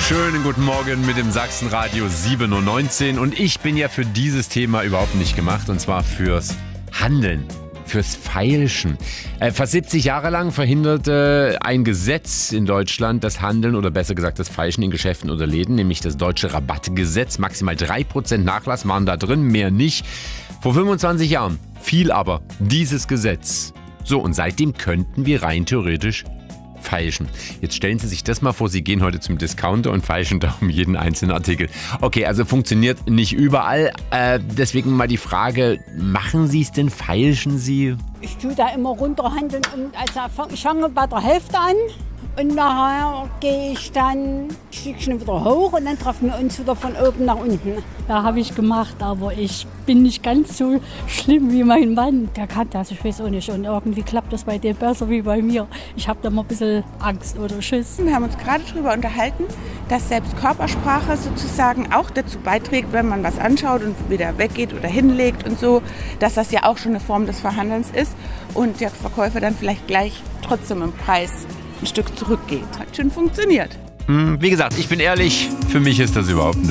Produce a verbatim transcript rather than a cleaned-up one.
Schönen guten Morgen mit dem Sachsenradio sieben Uhr neunzehn. Und ich bin ja für dieses Thema überhaupt nicht gemacht, und zwar fürs Handeln. Fürs Feilschen. Äh, fast siebzig Jahre lang verhinderte ein Gesetz in Deutschland das Handeln oder besser gesagt das Feilschen in Geschäften oder Läden, nämlich das deutsche Rabattgesetz. Maximal drei Prozent Nachlass waren da drin, mehr nicht. Vor fünfundzwanzig Jahren fiel aber dieses Gesetz. So, und seitdem könnten wir rein theoretisch feilschen. Jetzt stellen Sie sich das mal vor, Sie gehen heute zum Discounter und feilschen da um jeden einzelnen Artikel. Okay, also funktioniert nicht überall. Äh, deswegen mal die Frage, machen Sie es denn, feilschen Sie? Ich tue da immer runterhandeln und also ich fange bei der Hälfte an und nachher gehe ich dann ein Stückchen wieder hoch und dann treffen wir uns wieder von oben nach unten. Ja, habe ich gemacht, aber ich bin nicht ganz so schlimm wie mein Mann. Der kann das, ich weiß auch nicht. Und irgendwie klappt das bei dem besser wie bei mir. Ich habe da mal ein bisschen Angst oder Schiss. Wir haben uns gerade darüber unterhalten, dass selbst Körpersprache sozusagen auch dazu beiträgt, wenn man was anschaut und wieder weggeht oder hinlegt und so, dass das ja auch schon eine Form des Verhandelns ist und der Verkäufer dann vielleicht gleich trotzdem im Preis ein Stück zurückgeht. Hat schon funktioniert. Hm, wie gesagt, ich bin ehrlich, für mich ist das überhaupt nicht.